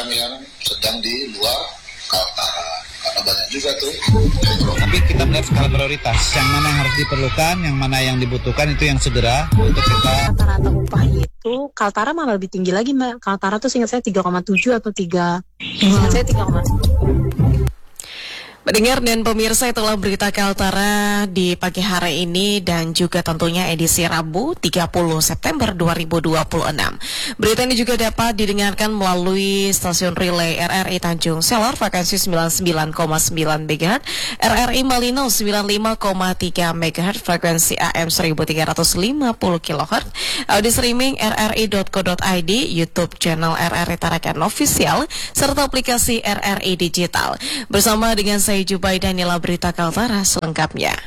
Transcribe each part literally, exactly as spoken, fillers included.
orang yang sedang di luar Kaltara, karena banyak juga tuh. Tapi kita melihat skala prioritas, yang mana yang harus diperlukan, yang mana yang dibutuhkan itu yang segera untuk kita. Rata-rata upah itu Kaltara malah lebih tinggi lagi, Mbak. Kaltara tuh seingat saya tiga koma tujuh atau tiga, seingat saya tiga koma tujuh. Pendengar dan pemirsa, itulah berita Kaltara di pagi hari ini dan juga tentunya edisi Rabu tiga puluh September dua ribu dua puluh enam. Berita ini juga dapat didengarkan melalui stasiun relay R R I Tanjung Selar frekuensi sembilan puluh sembilan koma sembilan megahertz, R R I Malino sembilan puluh lima koma tiga megahertz frekuensi A M seribu tiga ratus lima puluh kilohertz, audio streaming r r i dot co dot i d, YouTube channel R R I Tarakan Official, serta aplikasi R R I Digital. Bersama dengan saya Jubaida, inilah berita Kaltara selengkapnya.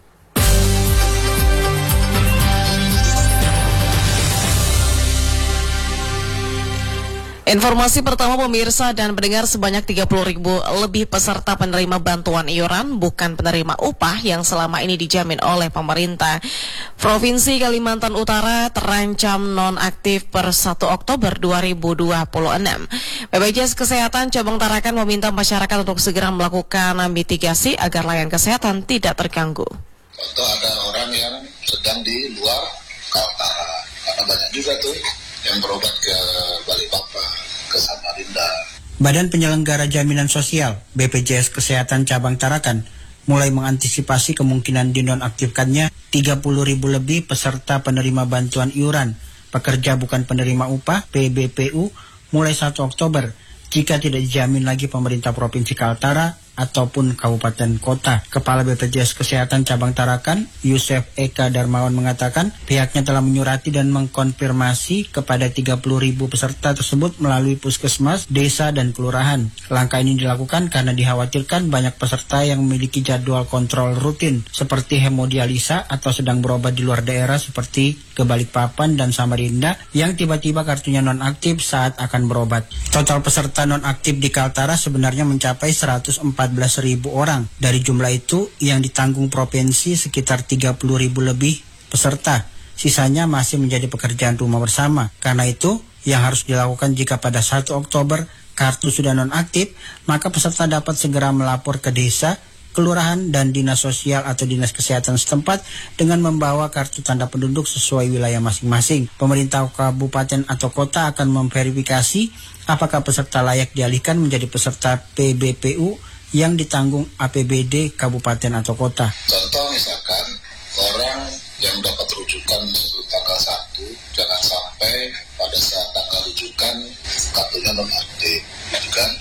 Informasi pertama pemirsa dan pendengar, sebanyak tiga puluh ribu lebih peserta penerima bantuan iuran bukan penerima upah yang selama ini dijamin oleh pemerintah Provinsi Kalimantan Utara terancam nonaktif per satu Oktober dua ribu dua puluh enam. B P J S Kesehatan Cabang Tarakan meminta masyarakat untuk segera melakukan mitigasi agar layanan kesehatan tidak terganggu. Contoh ada orang yang sedang di luar Kaltara, karena banyak juga tuh yang berobat ke Balikpapan, ke Samarinda. Badan Penyelenggara Jaminan Sosial B P J S Kesehatan Cabang Tarakan mulai mengantisipasi kemungkinan dinonaktifkannya tiga puluh ribu lebih peserta penerima bantuan iuran pekerja bukan penerima upah P B P U mulai satu Oktober jika tidak dijamin lagi pemerintah Provinsi Kaltara ataupun kabupaten kota. Kepala B P J S Kesehatan Cabang Tarakan, Yusef Eka Darmawan mengatakan pihaknya telah menyurati dan mengkonfirmasi kepada tiga puluh ribu peserta tersebut melalui puskesmas, desa, dan kelurahan. Langkah ini dilakukan karena dikhawatirkan banyak peserta yang memiliki jadwal kontrol rutin seperti hemodialisa atau sedang berobat di luar daerah seperti ke Balikpapan dan Samarinda yang tiba-tiba kartunya nonaktif saat akan berobat. Total peserta nonaktif di Kaltara sebenarnya mencapai seratus empat belas ribu orang. Dari jumlah itu yang ditanggung provinsi sekitar tiga puluh ribu lebih peserta. Sisanya masih menjadi pekerjaan rumah bersama. Karena itu yang harus dilakukan jika pada satu Oktober kartu sudah nonaktif, maka peserta dapat segera melapor ke desa, kelurahan, dan dinas sosial atau dinas kesehatan setempat dengan membawa kartu tanda penduduk sesuai wilayah masing-masing. Pemerintah kabupaten atau kota akan memverifikasi apakah peserta layak dialihkan menjadi peserta P B P U yang ditanggung A P B D kabupaten atau kota. Contoh misalkan orang yang dapat rujukan tanggal satu, jangan sampai pada saat tanggal rujukan kartunya nonaktif, gitu kan?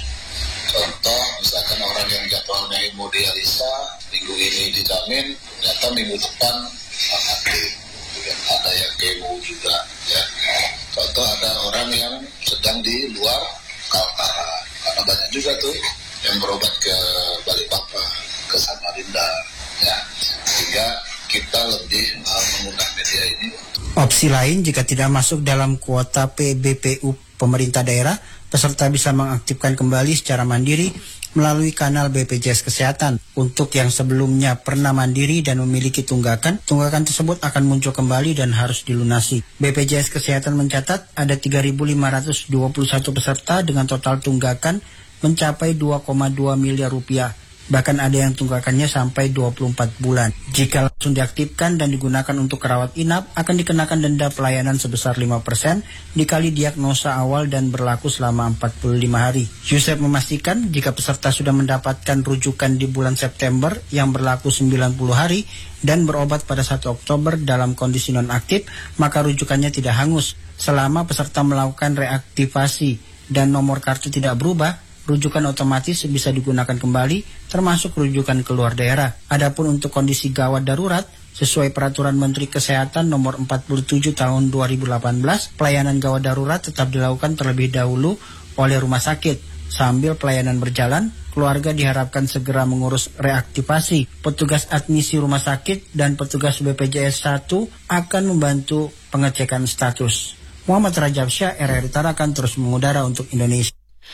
Contoh misalkan orang yang jadwalnya hemodialisa minggu ini dijamin, ternyata minggu depan nonaktif, gitu kan? Ada yang kemo juga, ya. Contoh ada orang yang sedang di luar Kaltara, karena banyak juga tuh yang berobat ke Balikpapan, ke Samarinda, ya, sehingga kita lebih uh, menggunakan media ini. Opsi lain, jika tidak masuk dalam kuota P B P U pemerintah daerah, peserta bisa mengaktifkan kembali secara mandiri melalui kanal B P J S Kesehatan. Untuk yang sebelumnya pernah mandiri dan memiliki tunggakan, tunggakan tersebut akan muncul kembali dan harus dilunasi. B P J S Kesehatan mencatat ada tiga ribu lima ratus dua puluh satu peserta dengan total tunggakan mencapai dua koma dua miliar rupiah. Bahkan ada yang tunggakannya sampai dua puluh empat bulan. Jika langsung diaktifkan dan digunakan untuk rawat inap, akan dikenakan denda pelayanan sebesar lima persen dikali diagnosa awal dan berlaku selama empat puluh lima hari. Yusef memastikan jika peserta sudah mendapatkan rujukan di bulan September yang berlaku sembilan puluh hari dan berobat pada satu Oktober dalam kondisi nonaktif, maka rujukannya tidak hangus. Selama peserta melakukan reaktivasi dan nomor kartu tidak berubah, rujukan otomatis bisa digunakan kembali, termasuk rujukan keluar daerah. Adapun untuk kondisi gawat darurat, sesuai Peraturan Menteri Kesehatan Nomor empat puluh tujuh Tahun dua ribu delapan belas, pelayanan gawat darurat tetap dilakukan terlebih dahulu oleh rumah sakit. Sambil pelayanan berjalan, keluarga diharapkan segera mengurus reaktivasi. Petugas admisi rumah sakit dan petugas B P J S satu akan membantu pengecekan status. Muhammad Rajab Syah, R R I Tarakan, terus mengudara untuk Indonesia.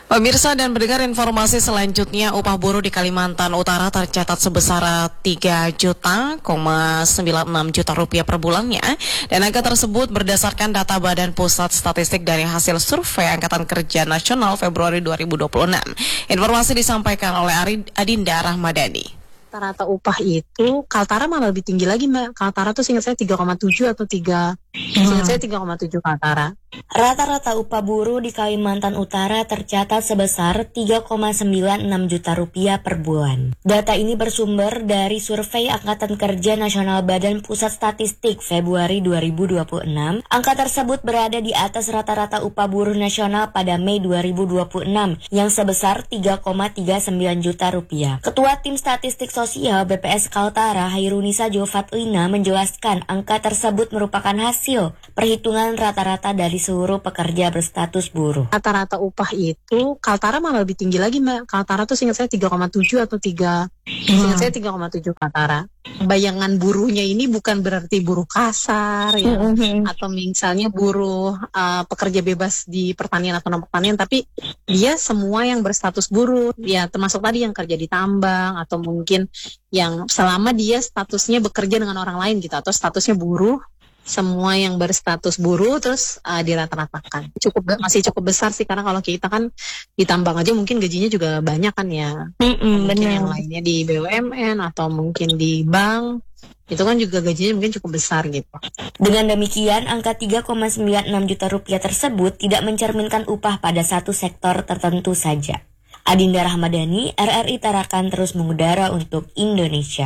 Pemirsa dan pendengar, informasi selanjutnya, upah buruh di Kalimantan Utara tercatat sebesar tiga juta sembilan puluh enam juta rupiah per bulannya, dan angka tersebut berdasarkan data Badan Pusat Statistik dari hasil survei Angkatan Kerja Nasional Februari dua ribu dua puluh enam. Informasi disampaikan oleh Ari- Adinda Rahmadani. Rata-rata upah itu Kaltara malah lebih tinggi lagi, Mbak. Kaltara tuh seingat saya tiga koma tujuh atau tiga, seingat saya tiga koma tujuh Kaltara. Rata-rata upah buruh di Kalimantan Utara tercatat sebesar tiga koma sembilan enam juta rupiah per bulan. Data ini bersumber dari survei Angkatan Kerja Nasional Badan Pusat Statistik Februari dua ribu dua puluh enam. Angka tersebut berada di atas rata-rata upah buruh nasional pada Mei dua ribu dua puluh enam yang sebesar tiga koma tiga sembilan juta rupiah. Ketua Tim Statistik Sosial B P S Kaltara, Hairunisa Jovatlina, menjelaskan angka tersebut merupakan hasil perhitungan rata-rata dari seluruh pekerja berstatus buruh. Rata-rata upah itu Kaltara malah lebih tinggi lagi, Mbak. Kaltara tuh seingat saya tiga koma tujuh atau tiga, seingat saya tiga koma tujuh Kaltara. Bayangan buruhnya ini bukan berarti buruh kasar ya, mm-hmm. atau misalnya buruh uh, pekerja bebas di pertanian atau non pertanian, tapi dia semua yang berstatus buruh, ya termasuk tadi yang kerja di tambang atau mungkin yang selama dia statusnya bekerja dengan orang lain gitu, atau statusnya buruh, semua yang berstatus buruh terus uh, dirata-ratakan. Cukup masih cukup besar sih, karena kalau kita kan di tambang aja mungkin gajinya juga banyak kan ya. Mm-mm, mungkin bener. Yang lainnya di B U M N atau mungkin di bank, itu kan juga gajinya mungkin cukup besar gitu. Dengan demikian, angka tiga koma sembilan enam juta rupiah tersebut tidak mencerminkan upah pada satu sektor tertentu saja. Adinda Rahmadani, R R I Tarakan terus mengudara untuk Indonesia.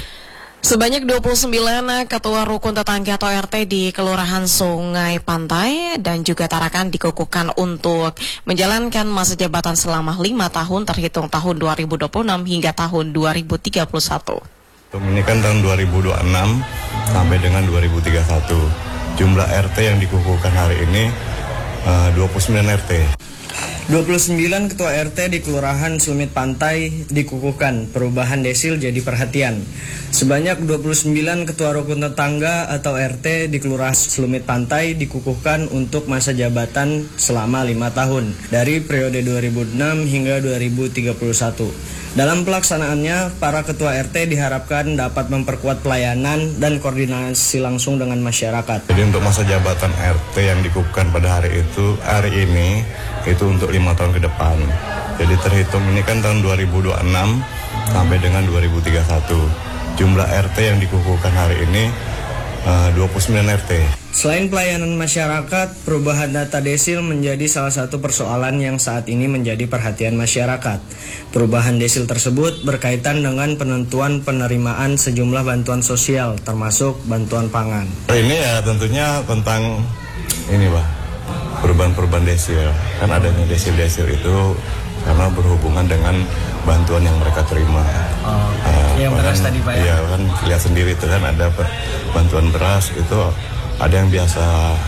Sebanyak dua puluh sembilan ketua rukun tetangga atau R T di Kelurahan Sungai Pantai dan juga Tarakan dikukuhkan untuk menjalankan masa jabatan selama lima tahun terhitung tahun dua ribu dua puluh enam hingga tahun dua ribu tiga puluh satu. Ini kan tahun dua ribu dua puluh enam sampai dengan dua ribu tiga puluh satu. Jumlah R T yang dikukuhkan hari ini uh, dua puluh sembilan R T. dua puluh sembilan ketua R T di Kelurahan Selumit Pantai dikukuhkan, perubahan desil jadi perhatian. Sebanyak dua puluh sembilan ketua rukun tetangga atau R T di Kelurahan Selumit Pantai dikukuhkan untuk masa jabatan selama lima tahun dari periode dua ribu enam hingga dua ribu tiga puluh satu. Dalam pelaksanaannya, para ketua R T diharapkan dapat memperkuat pelayanan dan koordinasi langsung dengan masyarakat. Jadi untuk masa jabatan R T yang dikukuhkan pada hari itu, hari ini, itu untuk lima tahun ke depan. Jadi terhitung ini kan tahun dua ribu dua puluh enam sampai dengan dua ribu tiga puluh satu. Jumlah R T yang dikukuhkan hari ini uh, dua puluh sembilan R T. Selain pelayanan masyarakat, perubahan data desil menjadi salah satu persoalan yang saat ini menjadi perhatian masyarakat. Perubahan desil tersebut berkaitan dengan penentuan penerimaan sejumlah bantuan sosial, termasuk bantuan pangan. Ini ya tentunya tentang ini Pak, perubahan-perubahan desil. Kan adanya desil-desil itu karena berhubungan dengan bantuan yang mereka terima. Oh, uh, yang beras tadi Pak ya? Iya kan, lihat sendiri itu kan ada bantuan beras itu ada yang biasa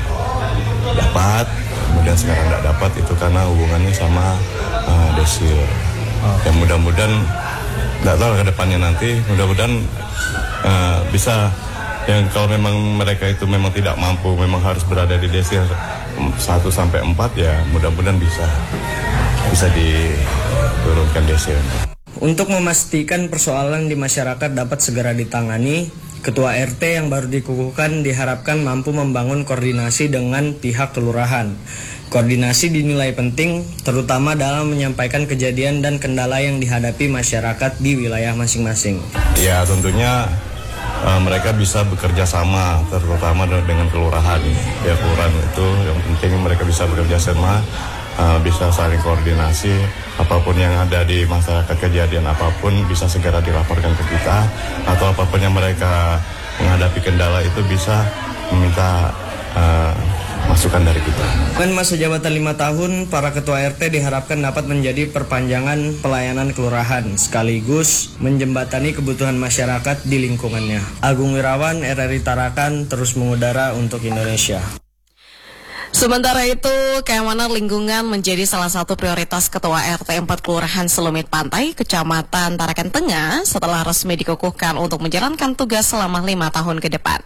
dapat, kemudian sekarang tidak dapat, itu karena hubungannya sama uh, desil. Oh. Yang mudah-mudahan, tidak tahu ke depannya nanti, mudah-mudahan uh, bisa, yang kalau memang mereka itu memang tidak mampu, memang harus berada di desil satu sampai empat ya, mudah-mudahan bisa bisa diturunkan desil. Untuk memastikan persoalan di masyarakat dapat segera ditangani, Ketua R T yang baru dikukuhkan diharapkan mampu membangun koordinasi dengan pihak kelurahan. Koordinasi dinilai penting, terutama dalam menyampaikan kejadian dan kendala yang dihadapi masyarakat di wilayah masing-masing. Ya tentunya uh, mereka bisa bekerja sama, terutama dengan kelurahan. Ya kelurahan itu yang penting mereka bisa bekerja sama, uh, bisa saling koordinasi. Apapun yang ada di masyarakat, kejadian apapun bisa segera dilaporkan ke kita, atau apapun yang mereka menghadapi kendala itu bisa meminta uh, masukan dari kita. Dengan masa jabatan lima tahun, para ketua R T diharapkan dapat menjadi perpanjangan pelayanan kelurahan, sekaligus menjembatani kebutuhan masyarakat di lingkungannya. Agung Wirawan, R R I Tarakan, terus mengudara untuk Indonesia. Sementara itu, keamanan lingkungan menjadi salah satu prioritas Ketua R T empat Kelurahan Selumit Pantai, Kecamatan Tarakan Tengah, setelah resmi dikukuhkan untuk menjalankan tugas selama lima tahun ke depan.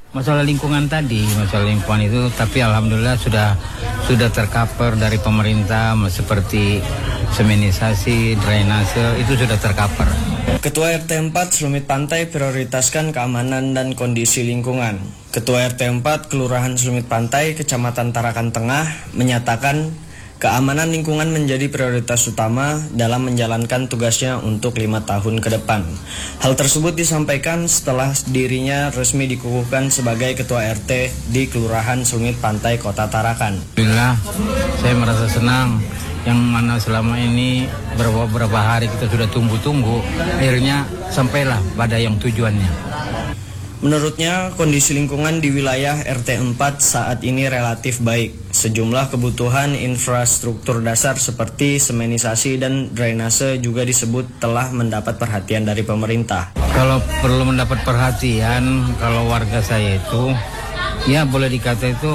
Masalah lingkungan tadi, masalah lingkungan itu, tapi alhamdulillah sudah sudah tercover dari pemerintah seperti seminisasi, drainase, itu sudah tercover. Ketua R T empat Selumit Pantai prioritaskan keamanan dan kondisi lingkungan. Ketua R T empat Kelurahan Selumit Pantai, Kecamatan Tarakan Tengah, menyatakan keamanan lingkungan menjadi prioritas utama dalam menjalankan tugasnya untuk lima tahun ke depan. Hal tersebut disampaikan setelah dirinya resmi dikukuhkan sebagai Ketua R T di Kelurahan Selumit Pantai, Kota Tarakan. Alhamdulillah, saya merasa senang. Yang mana selama ini beberapa hari kita sudah tunggu-tunggu, akhirnya sampailah pada yang tujuannya. Menurutnya, kondisi lingkungan di wilayah R T empat saat ini relatif baik. Sejumlah kebutuhan infrastruktur dasar seperti semenisasi dan drainase juga disebut telah mendapat perhatian dari pemerintah. Kalau perlu mendapat perhatian, kalau warga saya itu, ya boleh dikata itu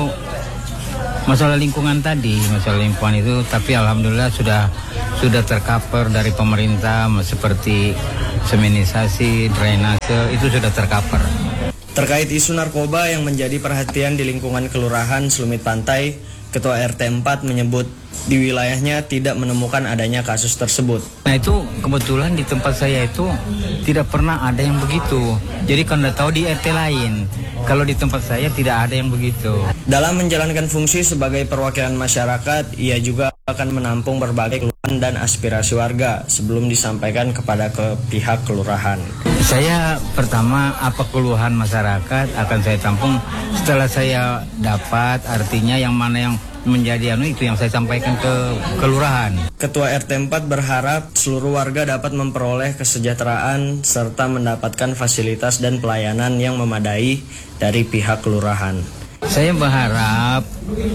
masalah lingkungan tadi, masalah lingkungan itu, tapi alhamdulillah sudah sudah tercover dari pemerintah seperti seminisasi, drainase, itu sudah tercover. Terkait isu narkoba yang menjadi perhatian di lingkungan Kelurahan Selumit Pantai, Ketua R T empat menyebut di wilayahnya tidak menemukan adanya kasus tersebut. Nah itu kebetulan di tempat saya itu tidak pernah ada yang begitu. Jadi kalau tahu di R T lain, kalau di tempat saya tidak ada yang begitu. Dalam menjalankan fungsi sebagai perwakilan masyarakat, ia juga akan menampung berbagai keluhan dan aspirasi warga sebelum disampaikan kepada ke pihak kelurahan. Saya pertama apa keluhan masyarakat akan saya tampung setelah saya dapat, artinya yang mana yang menjadi anu itu yang saya sampaikan ke kelurahan. Ketua R T empat berharap seluruh warga dapat memperoleh kesejahteraan serta mendapatkan fasilitas dan pelayanan yang memadai dari pihak kelurahan. Saya berharap,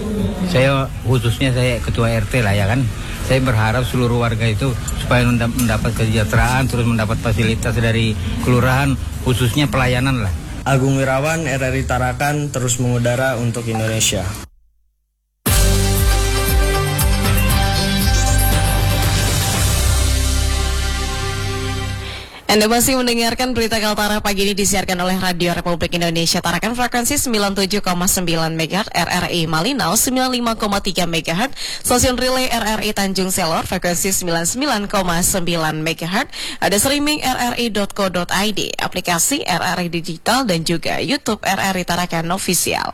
saya khususnya saya ketua R T lah ya kan, saya berharap seluruh warga itu supaya mendapat kesejahteraan, terus mendapat fasilitas dari kelurahan, khususnya pelayanan lah. Agung Wirawan, R R I Tarakan, terus mengudara untuk Indonesia. Anda masih mendengarkan berita Kaltara pagi ini disiarkan oleh Radio Republik Indonesia Tarakan frekuensi sembilan puluh tujuh koma sembilan megahertz, R R I Malinau sembilan puluh lima koma tiga megahertz, stasiun relay R R I Tanjung Selor frekuensi sembilan puluh sembilan koma sembilan megahertz, ada streaming r r i dot co dot i d, aplikasi R R I Digital dan juga YouTube R R I Tarakan Official.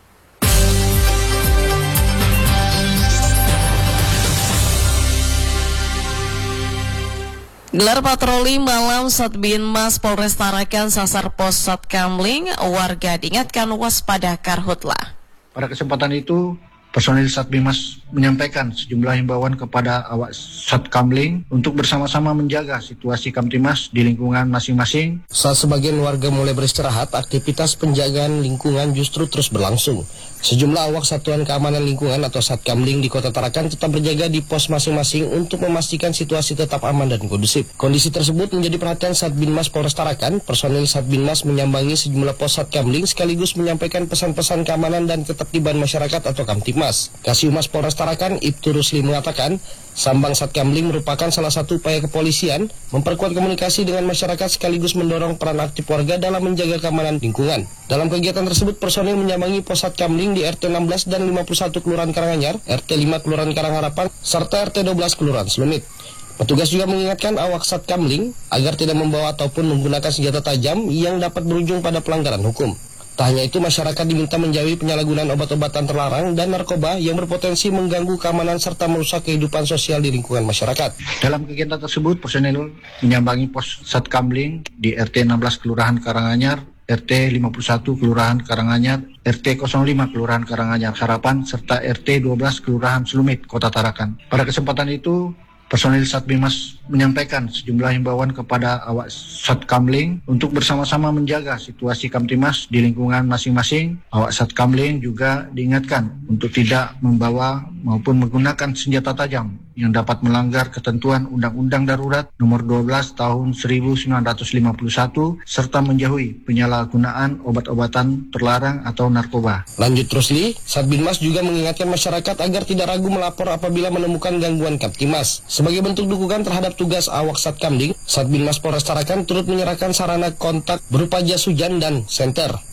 Gelar patroli malam Satbinmas Polres Tarakan sasar pos Satkamling, warga diingatkan waspada karhutla. Pada kesempatan itu, personil Satbinmas menyampaikan sejumlah himbauan kepada awak Satkamling untuk bersama-sama menjaga situasi Kamtimas di lingkungan masing-masing. Saat sebagian warga mulai beristirahat, aktivitas penjagaan lingkungan justru terus berlangsung. Sejumlah awak Satuan Keamanan Lingkungan atau Satkamling di Kota Tarakan tetap berjaga di pos masing-masing untuk memastikan situasi tetap aman dan kondusif. Kondisi tersebut menjadi perhatian Satbinmas Polres Tarakan. Personil Satbinmas menyambangi sejumlah pos Satkamling sekaligus menyampaikan pesan-pesan keamanan dan ketertiban masyarakat atau Kamtibmas. Kasihumas Polres Tarakan, Ibtu Rusli mengatakan, sambang Satkamling merupakan salah satu upaya kepolisian memperkuat komunikasi dengan masyarakat sekaligus mendorong peran aktif warga dalam menjaga keamanan lingkungan. Dalam kegiatan tersebut, personil menyambangi pos Satkamling di R T enam belas dan lima puluh satu Kelurahan Karanganyar, R T lima Kelurahan Karangharapan, serta R T dua belas Kelurahan Selumit. Petugas juga mengingatkan awak Satkamling agar tidak membawa ataupun menggunakan senjata tajam yang dapat berujung pada pelanggaran hukum. Tak hanya itu, masyarakat diminta menjauhi penyalahgunaan obat-obatan terlarang dan narkoba yang berpotensi mengganggu keamanan serta merusak kehidupan sosial di lingkungan masyarakat. Dalam kegiatan tersebut, personil menyambangi pos Satkamling di R T enam belas Kelurahan Karanganyar, R T lima puluh satu Kelurahan Karanganyar, R T nol lima Kelurahan Karanganyar Harapan, serta R T dua belas Kelurahan Selumit, Kota Tarakan. Pada kesempatan itu, personil Satbinmas menyampaikan sejumlah himbauan kepada awak Satkamling untuk bersama-sama menjaga situasi Kamtimas di lingkungan masing-masing. Awak Satkamling juga diingatkan untuk tidak membawa maupun menggunakan senjata tajam yang dapat melanggar ketentuan Undang-Undang Darurat Nomor dua belas Tahun seribu sembilan ratus lima puluh satu serta menjauhi penyalahgunaan obat-obatan terlarang atau narkoba. Lanjut Rusli, Satbinmas juga mengingatkan masyarakat agar tidak ragu melapor apabila menemukan gangguan Kamtimas. Sebagai bentuk dukungan terhadap tugas awak Satkamling, Satbinmas Polres Tarakan turut menyerahkan sarana kontak berupa jas hujan dan senter.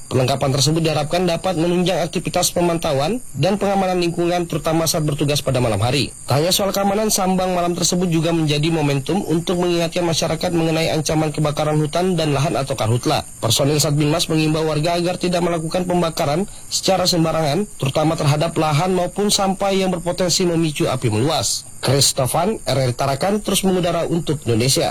Perlengkapan tersebut diharapkan dapat menunjang aktivitas pemantauan dan pengamanan lingkungan terutama saat bertugas pada malam hari. Tak hanya soal keamanan, sambang malam tersebut juga menjadi momentum untuk mengingatkan masyarakat mengenai ancaman kebakaran hutan dan lahan atau karhutla. Personil Satbinmas mengimbau warga agar tidak melakukan pembakaran secara sembarangan, terutama terhadap lahan maupun sampah yang berpotensi memicu api meluas. Christofan, R R I Tarakan, terus mengudara untuk Indonesia.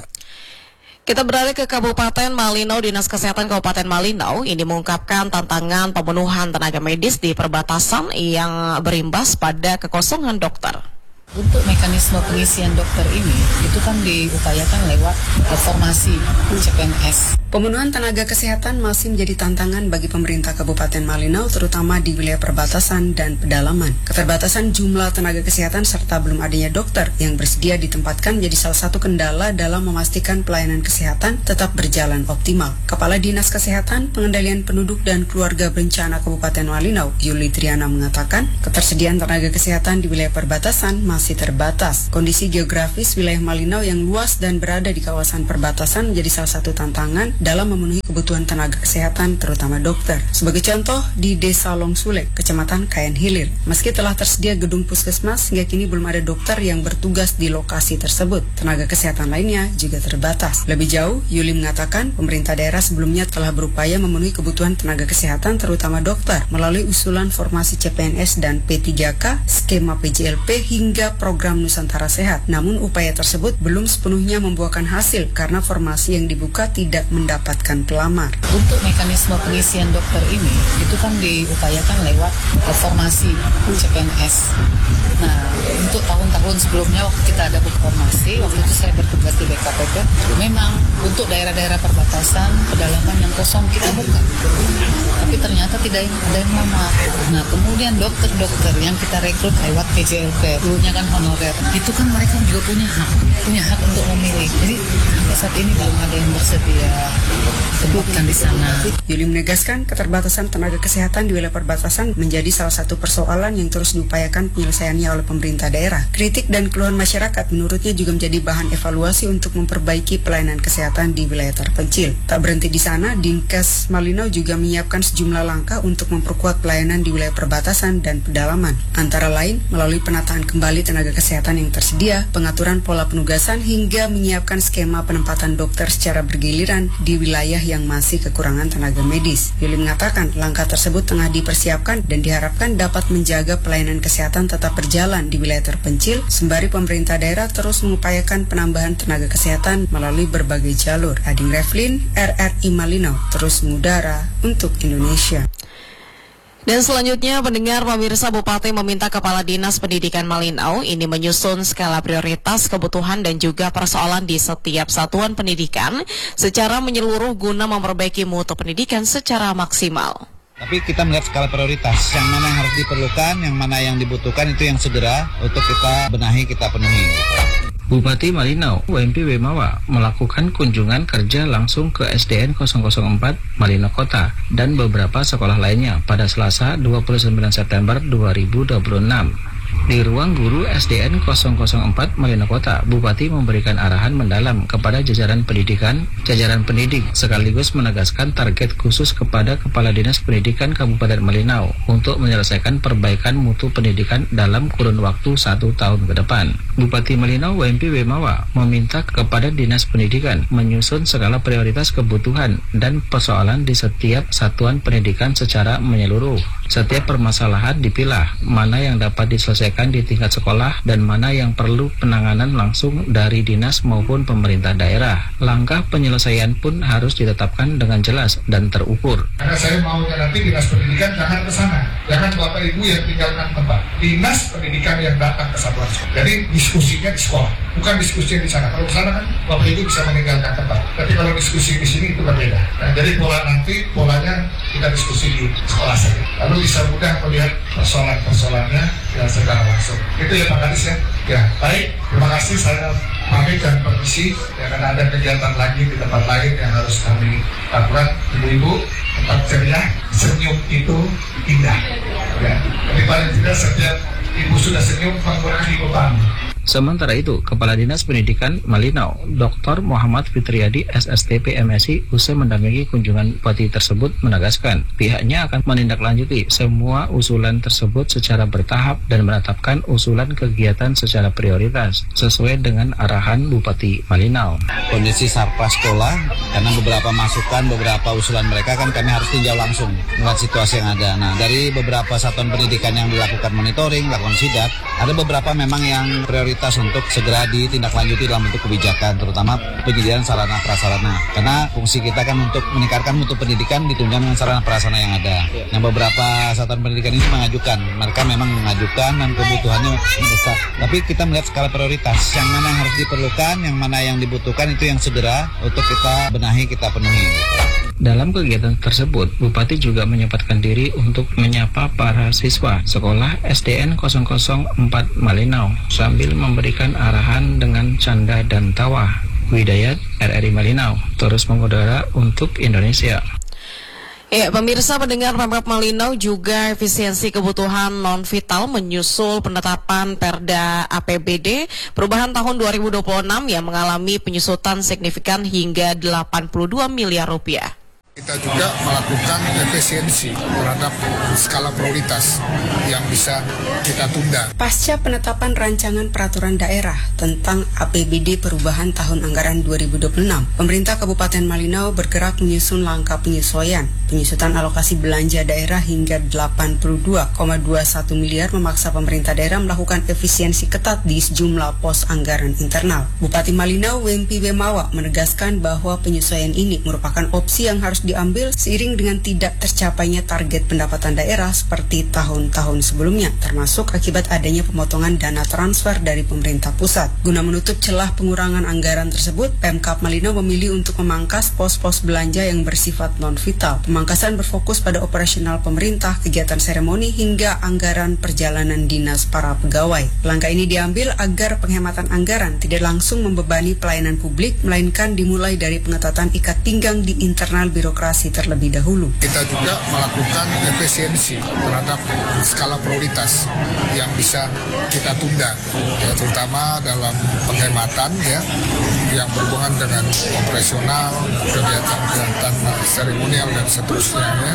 Kita beralih ke Kabupaten Malinau. Dinas Kesehatan Kabupaten Malinau ini mengungkapkan tantangan pemenuhan tenaga medis di perbatasan yang berimbas pada kekosongan dokter. Untuk mekanisme pengisian dokter ini, itu kan diupayakan lewat formasi C P N S. Pemenuhan tenaga kesehatan masih menjadi tantangan bagi pemerintah Kabupaten Malinau, terutama di wilayah perbatasan dan pedalaman. Keterbatasan jumlah tenaga kesehatan serta belum adanya dokter yang bersedia ditempatkan menjadi salah satu kendala dalam memastikan pelayanan kesehatan tetap berjalan optimal. Kepala Dinas Kesehatan, Pengendalian Penduduk dan Keluarga Berencana Kabupaten Malinau, Yuli Triana, mengatakan ketersediaan tenaga kesehatan di wilayah perbatasan masih terbatas. Kondisi geografis wilayah Malinau yang luas dan berada di kawasan perbatasan menjadi salah satu tantangan dalam memenuhi kebutuhan tenaga kesehatan, terutama dokter. Sebagai contoh, di Desa Longsulek, Kecamatan Kayan Hilir, meski telah tersedia gedung puskesmas, hingga kini belum ada dokter yang bertugas di lokasi tersebut. Tenaga kesehatan lainnya juga terbatas. Lebih jauh, Yuli mengatakan pemerintah daerah sebelumnya telah berupaya memenuhi kebutuhan tenaga kesehatan, terutama dokter, melalui usulan formasi C P N S dan P tiga K, skema P J L P, hingga program Nusantara Sehat. Namun upaya tersebut belum sepenuhnya membuahkan hasil karena formasi yang dibuka tidak mendapatkan pelamar. Untuk mekanisme pengisian dokter ini, itu kan diupayakan lewat formasi C P N S. Nah, untuk tahun-tahun sebelumnya waktu kita ada formasi, waktu itu saya bertugas di B K P P, memang untuk daerah-daerah perbatasan, pedalaman yang kosong kita buka. Tapi ternyata tidak ada yang melamar. Nah, kemudian dokter-dokter yang kita rekrut lewat P J L P, dulunya kan honorer, itu kan mereka juga punya hak, punya hak untuk memilih. Jadi sampai saat ini belum ada yang bersedia ditempatkan di sana. Yuli menegaskan keterbatasan tenaga kesehatan di wilayah perbatasan menjadi salah satu persoalan yang terus diupayakan penyelesaiannya oleh pemerintah daerah. Kritik dan keluhan masyarakat menurutnya juga menjadi bahan evaluasi untuk memperbaiki pelayanan kesehatan di wilayah terpencil. Tak berhenti di sana, Dinkes Malinau juga menyiapkan sejumlah langkah untuk memperkuat pelayanan di wilayah perbatasan dan pedalaman. Antara lain melalui penataan kembali tenaga kesehatan yang tersedia, pengaturan pola penugasan, hingga menyiapkan skema penempatan dokter secara bergiliran di wilayah yang masih kekurangan tenaga medis. Yuli mengatakan langkah tersebut tengah dipersiapkan dan diharapkan dapat menjaga pelayanan kesehatan tetap berjalan di wilayah terpencil, sembari pemerintah daerah terus mengupayakan penambahan tenaga kesehatan melalui berbagai jalur. Ading Revlin, R R I Malinau, terus mengudara untuk Indonesia. Dan selanjutnya, pendengar pemirsa, Bupati meminta Kepala Dinas Pendidikan Malinau ini menyusun skala prioritas kebutuhan dan juga persoalan di setiap satuan pendidikan secara menyeluruh guna memperbaiki mutu pendidikan secara maksimal. Tapi kita melihat skala prioritas, yang mana yang harus diperlukan, yang mana yang dibutuhkan, itu yang segera untuk kita benahi, kita penuhi. Bupati Malinau, W M P Wemawa, melakukan kunjungan kerja langsung ke S D N nol nol empat Malinau Kota dan beberapa sekolah lainnya pada Selasa dua puluh sembilan September dua ribu dua puluh enam. Di ruang guru S D N nol nol empat Malinau Kota, Bupati memberikan arahan mendalam kepada jajaran pendidikan, jajaran pendidik, sekaligus menegaskan target khusus kepada Kepala Dinas Pendidikan Kabupaten Malinau untuk menyelesaikan perbaikan mutu pendidikan dalam kurun waktu satu tahun ke depan. Bupati Malinau W M P Wemawa meminta kepada Dinas Pendidikan menyusun skala prioritas kebutuhan dan persoalan di setiap satuan pendidikan secara menyeluruh. Setiap permasalahan dipilah, mana yang dapat diselesaikan di tingkat sekolah dan mana yang perlu penanganan langsung dari dinas maupun pemerintah daerah. Langkah penyelesaian pun harus ditetapkan dengan jelas dan terukur. Karena saya maunya nanti Dinas Pendidikan jangan ke sana, jangan Bapak Ibu yang tinggalkan tempat. Dinas Pendidikan yang datang ke satuan sekolah. Jadi diskusinya di sekolah, bukan diskusinya di sana. Kalau di sana kan Bapak Ibu bisa meninggalkan tempat. Tapi kalau diskusi di sini itu berbeda. Nah, jadi pola nanti polanya kita diskusi di sekolah saja. Lalu bisa mudah melihat persoalan-persoalannya ya secara langsung. Itu ya Pak Kadis ya. Ya, baik. Terima kasih, saya pamit dan permisi. Ya, karena ada kegiatan lagi di tempat lain yang harus kami lakukan. Ibu-ibu, tetap ceria. Senyum itu indah. Ya, tapi paling tidak setiap ibu sudah senyum mengurangi beban. Sementara itu, Kepala Dinas Pendidikan Malinau, Doktor Muhammad Fitriadi S S T P M S I, usai mendampingi kunjungan bupati tersebut menegaskan pihaknya akan menindaklanjuti semua usulan tersebut secara bertahap dan menetapkan usulan kegiatan secara prioritas sesuai dengan arahan Bupati Malinau. Kondisi sarpa sekolah, karena beberapa masukan, beberapa usulan mereka kan kami harus tinjau langsung melihat situasi yang ada. Nah, dari beberapa satuan pendidikan yang dilakukan monitoring, lakukan sidak, ada beberapa memang yang prioritas untuk segera ditindaklanjuti dalam bentuk kebijakan, terutama penyediaan sarana prasarana. Karena fungsi kita kan untuk meningkatkan mutu pendidikan ditunjang dengan sarana prasarana yang ada. Yang beberapa satuan pendidikan ini mengajukan, mereka memang mengajukan dan kebutuhannya besar. Tapi kita melihat skala prioritas, yang mana yang harus diperlukan, yang mana yang dibutuhkan itu yang segera untuk kita benahi, kita penuhi. Dalam kegiatan tersebut, Bupati juga menyempatkan diri untuk menyapa para siswa sekolah S D N nol nol empat Malinau sambil memberikan arahan dengan canda dan tawa. Widayat, R R I Malinau, terus mengudara untuk Indonesia. Ya, pemirsa pendengar Pemkab Malinau juga efisiensi kebutuhan non-vital menyusul penetapan Perda A P B D perubahan tahun dua ribu dua puluh enam yang mengalami penyusutan signifikan hingga delapan puluh dua miliar rupiah. Kita juga melakukan efisiensi terhadap skala prioritas yang bisa kita tunda. Pasca penetapan rancangan peraturan daerah tentang A P B D perubahan tahun anggaran dua ribu dua puluh enam, pemerintah Kabupaten Malinau bergerak menyusun langkah penyesuaian. Penyusutan alokasi belanja daerah hingga delapan puluh dua koma dua satu miliar memaksa pemerintah daerah melakukan efisiensi ketat di sejumlah pos anggaran internal. Bupati Malinau Wempi Bemawa menegaskan bahwa penyesuaian ini merupakan opsi yang harus diambil seiring dengan tidak tercapainya target pendapatan daerah seperti tahun-tahun sebelumnya, termasuk akibat adanya pemotongan dana transfer dari pemerintah pusat. Guna menutup celah pengurangan anggaran tersebut, Pemkab Malinau memilih untuk memangkas pos-pos belanja yang bersifat non-vital. Pemangkasan berfokus pada operasional pemerintah, kegiatan seremoni, hingga anggaran perjalanan dinas para pegawai. Langkah ini diambil agar penghematan anggaran tidak langsung membebani pelayanan publik, melainkan dimulai dari pengetatan ikat pinggang di internal birokrasi terlebih dahulu. Kita juga melakukan efisiensi terhadap skala prioritas yang bisa kita tunda, ya, terutama dalam penghematan ya, yang berhubungan dengan operasional, kegiatan-kegiatan seremonial dan seterusnya ya,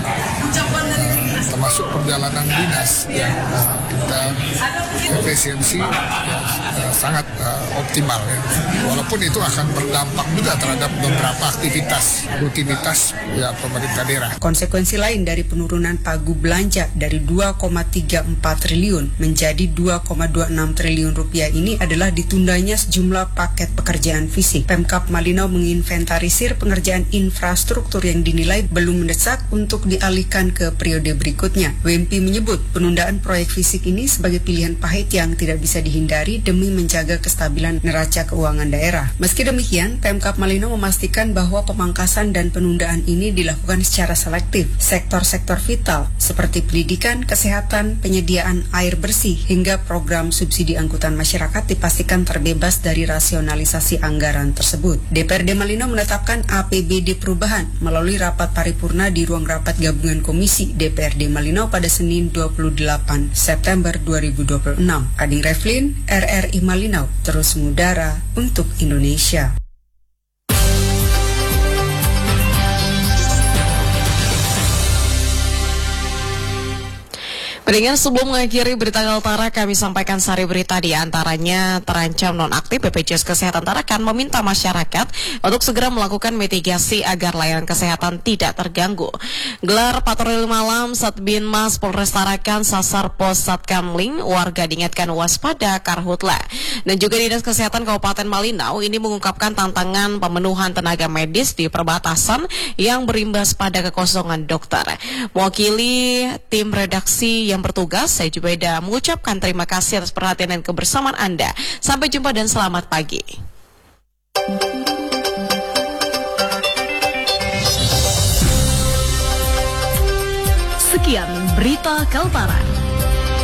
uh, termasuk perjalanan dinas yang uh, kita efisiensi ya, uh, sangat uh, optimal ya. Walaupun itu akan berdampak juga terhadap beberapa aktivitas rutinitas ya pemerintah daerah. Konsekuensi lain dari penurunan pagu belanja dari dua koma tiga empat triliun menjadi dua koma dua enam triliun rupiah ini adalah ditundanya sejumlah paket pekerjaan fisik. Pemkab Malinau menginventarisir pengerjaan infrastruktur yang dinilai belum mendesak untuk dialihkan ke periode berikutnya. Wempi menyebut penundaan proyek fisik ini sebagai pilihan pahit yang tidak bisa dihindari demi menjaga kestabilan neraca keuangan daerah. Meski demikian, Pemkab Malinau memastikan bahwa pemangkasan dan penundaan ini dilakukan secara selektif. Sektor-sektor vital seperti pendidikan, kesehatan, penyediaan air bersih, hingga program subsidi angkutan masyarakat dipastikan terbebas dari rasionalisasi anggaran tersebut. D P R D Malinau menetapkan A P B D perubahan melalui rapat paripurna di ruang rapat gabungan Komisi D P R D Malinau pada Senin dua puluh delapan September dua ribu dua puluh enam. Kading Revlin, R R I Malinau, terus mengudara untuk Indonesia. Pendengar, sebelum mengakhiri berita Kaltara, kami sampaikan sari berita di antaranya terancam nonaktif. B P J S Kesehatan Tarakan meminta masyarakat untuk segera melakukan mitigasi agar layanan kesehatan tidak terganggu. Gelar patroli malam Satbinmas Polres Tarakan sasar pos Satkamling, warga diingatkan waspada karhutla. Dan juga Dinas Kesehatan Kabupaten Malinau ini mengungkapkan tantangan pemenuhan tenaga medis di perbatasan yang berimbas pada kekosongan dokter. Mewakili tim redaksi yang bertugas, saya Jubaida mengucapkan terima kasih atas perhatian dan kebersamaan Anda. Sampai jumpa dan selamat pagi. Sekian berita Kaltara.